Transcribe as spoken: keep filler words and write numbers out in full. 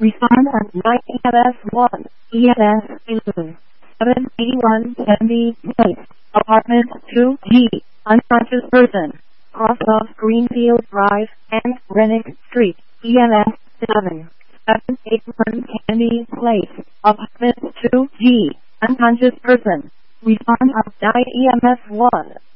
Respond at nine E M S one, E M S eleven, seven eighty-one Sandy Place, Apartment two G, unconscious person, cross of Greenfield Drive and Rennick Street, E M S eleven, seven eighty-one Candy Place, Apartment two G, unconscious person. Respond at nine E M S one.